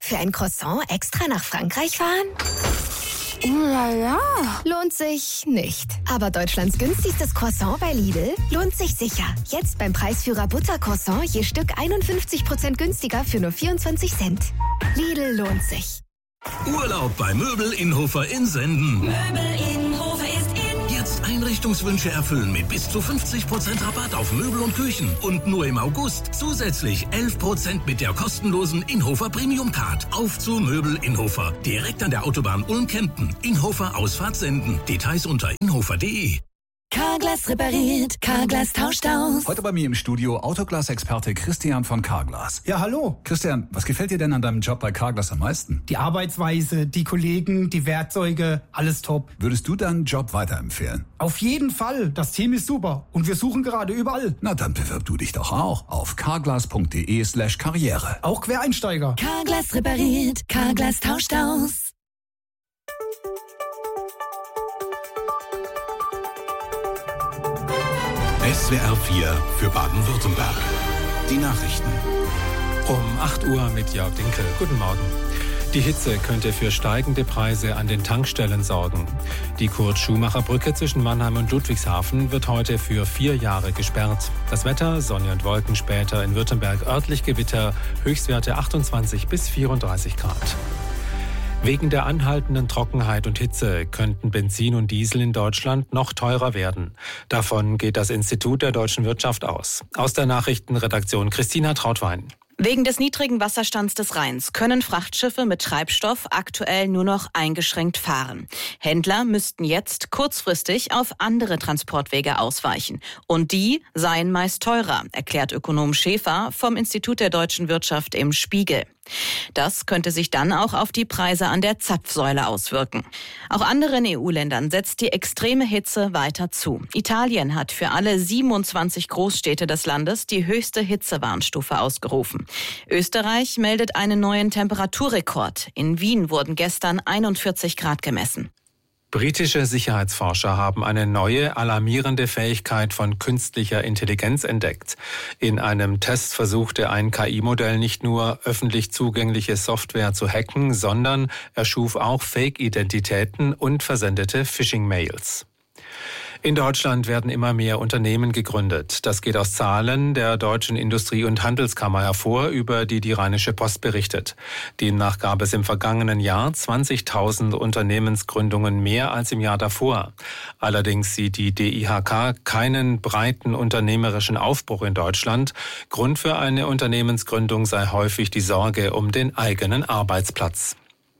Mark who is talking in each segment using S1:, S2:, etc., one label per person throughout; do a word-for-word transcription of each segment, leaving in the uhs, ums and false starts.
S1: Für ein Croissant extra nach Frankreich fahren?
S2: Oh la la.
S1: Lohnt sich nicht. Aber Deutschlands günstigstes Croissant bei Lidl lohnt sich sicher. Jetzt beim Preisführer Buttercroissant je Stück einundfünfzig Prozent günstiger für nur vierundzwanzig Cent. Lidl lohnt sich.
S3: Urlaub bei Möbel Innhofer in Senden.
S4: Möbel Innhofer ist in.
S3: Jetzt Einrichtungswünsche erfüllen mit bis zu fünfzig Prozent Rabatt auf Möbel und Küchen. Und nur im August zusätzlich elf Prozent mit der kostenlosen Innhofer Premium Card. Auf zu Möbel Innhofer. Direkt an der Autobahn Ulm-Kempten. Innhofer Ausfahrt Senden. Details unter innhofer punkt de.
S4: Carglass repariert, Carglass tauscht aus.
S5: Heute bei mir im Studio Autoglas-Experte Christian von Carglass.
S6: Ja, hallo.
S5: Christian, was gefällt dir denn an deinem Job bei Carglass am meisten?
S6: Die Arbeitsweise, die Kollegen, die Werkzeuge, alles top.
S5: Würdest du deinen Job weiterempfehlen?
S6: Auf jeden Fall. Das Team ist super. Und wir suchen gerade überall.
S5: Na, dann bewirb du dich doch auch auf carglass.de slash karriere.
S6: Auch Quereinsteiger.
S4: Carglass repariert, Carglass tauscht aus.
S3: S W R vier für Baden-Württemberg. Die Nachrichten.
S7: Um acht Uhr mit Jörg Dinkel. Guten Morgen. Die Hitze könnte für steigende Preise an den Tankstellen sorgen. Die Kurt-Schumacher-Brücke zwischen Mannheim und Ludwigshafen wird heute für vier Jahre gesperrt. Das Wetter, Sonne und Wolken, später in Württemberg örtlich Gewitter, Höchstwerte achtundzwanzig bis vierunddreißig Grad. Wegen der anhaltenden Trockenheit und Hitze könnten Benzin und Diesel in Deutschland noch teurer werden. Davon geht das Institut der deutschen Wirtschaft aus. Aus der Nachrichtenredaktion Christina Trautwein.
S8: Wegen des niedrigen Wasserstands des Rheins können Frachtschiffe mit Treibstoff aktuell nur noch eingeschränkt fahren. Händler müssten jetzt kurzfristig auf andere Transportwege ausweichen. Und die seien meist teurer, erklärt Ökonom Schäfer vom Institut der deutschen Wirtschaft im Spiegel. Das könnte sich dann auch auf die Preise an der Zapfsäule auswirken. Auch anderen E U-Ländern setzt die extreme Hitze weiter zu. Italien hat für alle siebenundzwanzig Großstädte des Landes die höchste Hitzewarnstufe ausgerufen. Österreich meldet einen neuen Temperaturrekord. In Wien wurden gestern einundvierzig Grad gemessen.
S7: Britische Sicherheitsforscher haben eine neue, alarmierende Fähigkeit von künstlicher Intelligenz entdeckt. In einem Test versuchte ein K I-Modell nicht nur öffentlich zugängliche Software zu hacken, sondern erschuf auch Fake-Identitäten und versendete Phishing-Mails. In Deutschland werden immer mehr Unternehmen gegründet. Das geht aus Zahlen der Deutschen Industrie- und Handelskammer hervor, über die die Rheinische Post berichtet. Demnach gab es im vergangenen Jahr zwanzigtausend Unternehmensgründungen mehr als im Jahr davor. Allerdings sieht die D I H K keinen breiten unternehmerischen Aufbruch in Deutschland. Grund für eine Unternehmensgründung sei häufig die Sorge um den eigenen Arbeitsplatz.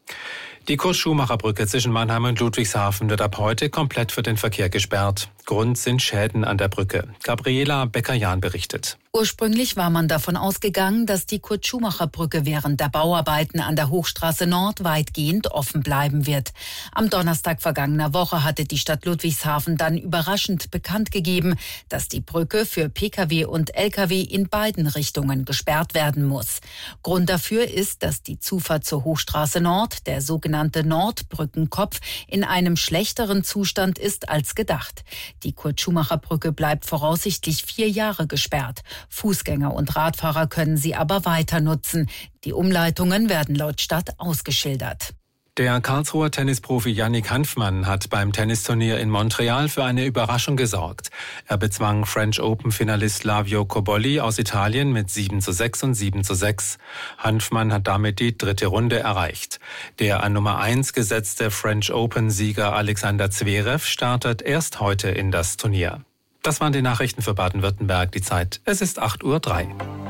S7: Die Kurt-Schumacher-Brücke zwischen Mannheim und Ludwigshafen wird ab heute komplett für den Verkehr gesperrt. Grund sind Schäden an der Brücke. Gabriela Becker-Jahn berichtet.
S9: Ursprünglich war man davon ausgegangen, dass die Kurt-Schumacher-Brücke während der Bauarbeiten an der Hochstraße Nord weitgehend offen bleiben wird. Am Donnerstag vergangener Woche hatte die Stadt Ludwigshafen dann überraschend bekannt gegeben, dass die Brücke für Pkw und Lkw in beiden Richtungen gesperrt werden muss. Grund dafür ist, dass die Zufahrt zur Hochstraße Nord, der sogenannte Nordbrückenkopf, in einem schlechteren Zustand ist als gedacht. Die Kurt-Schumacher-Brücke bleibt voraussichtlich vier Jahre gesperrt. Fußgänger und Radfahrer können sie aber weiter nutzen. Die Umleitungen werden laut Stadt ausgeschildert.
S7: Der Karlsruher Tennisprofi Yannick Hanfmann hat beim Tennisturnier in Montreal für eine Überraschung gesorgt. Er bezwang French Open-Finalist Lavio Cobolli aus Italien mit sieben zu sechs und sieben zu sechs. Hanfmann hat damit die dritte Runde erreicht. Der an Nummer eins gesetzte French Open-Sieger Alexander Zverev startet erst heute in das Turnier. Das waren die Nachrichten für Baden-Württemberg. Die Zeit, es ist acht Uhr drei.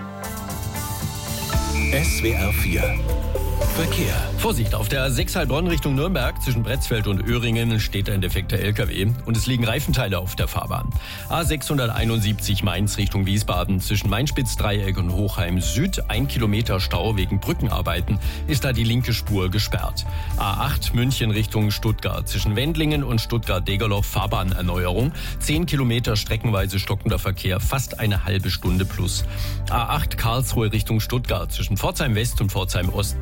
S3: S W R vier Verkehr.
S10: Vorsicht, auf der sechs Heilbronn Richtung Nürnberg zwischen Bretzfeld und Öhringen steht ein defekter L K W und es liegen Reifenteile auf der Fahrbahn. A sechshunderteinundsiebzig Mainz Richtung Wiesbaden zwischen Mainspitzdreieck und Hochheim Süd, ein Kilometer Stau wegen Brückenarbeiten, ist da die linke Spur gesperrt. A acht München Richtung Stuttgart zwischen Wendlingen und Stuttgart-Degerloch Fahrbahnerneuerung, zehn Kilometer streckenweise stockender Verkehr, fast eine halbe Stunde plus. A acht Karlsruhe Richtung Stuttgart zwischen Pforzheim West und Pforzheim Ost Baustelle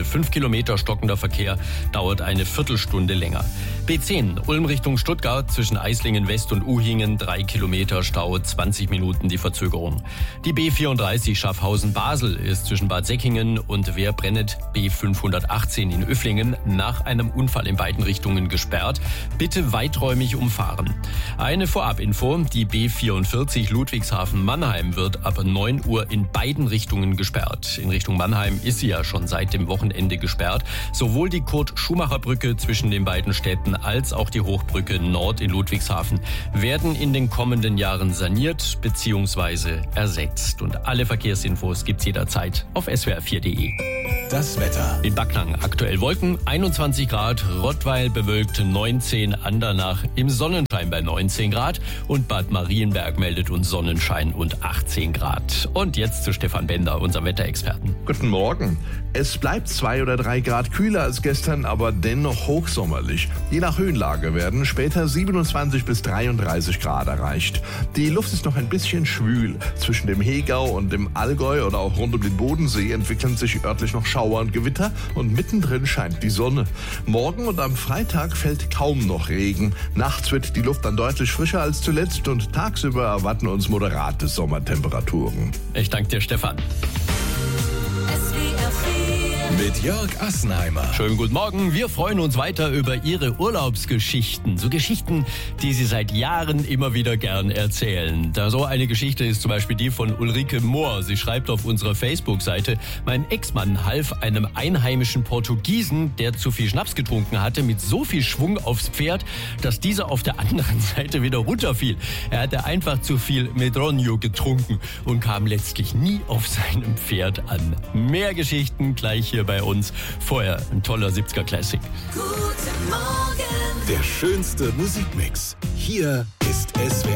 S10: fünf Kilometer stockender Verkehr dauert eine Viertelstunde länger. B zehn, Ulm Richtung Stuttgart, zwischen Eislingen West und Uhingen, drei Kilometer Stau, zwanzig Minuten die Verzögerung. Die B vierunddreißig Schaffhausen-Basel ist zwischen Bad Säckingen und Werbrennet B fünfhundertachtzehn in Üfflingen nach einem Unfall in beiden Richtungen gesperrt. Bitte weiträumig umfahren. Eine Vorabinfo, die B vierundvierzig Ludwigshafen-Mannheim wird ab neun Uhr in beiden Richtungen gesperrt. In Richtung Mannheim ist sie ja schon seit dem Wochenende gesperrt. Sowohl die Kurt-Schumacher-Brücke zwischen den beiden Städten als auch die Hochbrücke Nord in Ludwigshafen werden in den kommenden Jahren saniert bzw. ersetzt. Und alle Verkehrsinfos gibt's jederzeit auf S W R vier punkt de.
S3: Das Wetter.
S10: In Backnang aktuell Wolken, einundzwanzig Grad, Rottweil bewölkt neunzehn, Andernach im Sonnenschein bei neunzehn Grad und Bad Marienberg meldet uns Sonnenschein und achtzehn Grad. Und jetzt zu Stefan Bender, unserem Wetterexperten.
S11: Guten Morgen. Es bleibt zwei oder drei Grad kühler als gestern, aber dennoch hochsommerlich. Je nach Höhenlage werden später siebenundzwanzig bis dreiunddreißig Grad erreicht. Die Luft ist noch ein bisschen schwül. Zwischen dem Hegau und dem Allgäu oder auch rund um den Bodensee entwickeln sich örtlich noch Schauer und Gewitter und mittendrin scheint die Sonne. Morgen und am Freitag fällt kaum noch Regen. Nachts wird die Luft dann deutlich frischer als zuletzt und tagsüber erwarten uns moderate Sommertemperaturen.
S10: Ich danke dir, Stefan.
S3: Mit Jörg Assenheimer.
S10: Schönen guten Morgen. Wir freuen uns weiter über Ihre Urlaubsgeschichten. So Geschichten, die Sie seit Jahren immer wieder gern erzählen. Da so eine Geschichte ist zum Beispiel die von Ulrike Mohr. Sie schreibt auf unserer Facebook-Seite: Mein Ex-Mann half einem einheimischen Portugiesen, der zu viel Schnaps getrunken hatte, mit so viel Schwung aufs Pferd, dass dieser auf der anderen Seite wieder runterfiel. Er hatte einfach zu viel Medronio getrunken und kam letztlich nie auf seinem Pferd an. Mehr Geschichten gleich hier bei uns. Vorher ein toller siebziger Classic.
S3: Guten Morgen. Der schönste Musikmix. Hier ist S W